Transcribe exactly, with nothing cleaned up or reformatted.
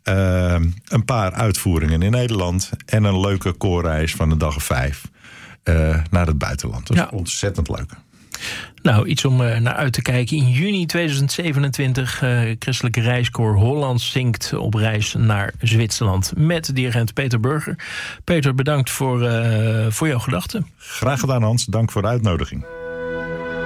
Uh, een paar uitvoeringen in Nederland en een leuke koorreis van een dag of vijf uh, naar het buitenland. Dat is ja. ontzettend leuk. Nou, iets om uh, naar uit te kijken. In juni tweeduizend zevenentwintig, uh, Christelijke Reiskoor Holland zingt op reis naar Zwitserland met dirigent Peter Burger. Peter, bedankt voor, uh, voor jouw gedachten. Graag gedaan, Hans. Dank voor de uitnodiging.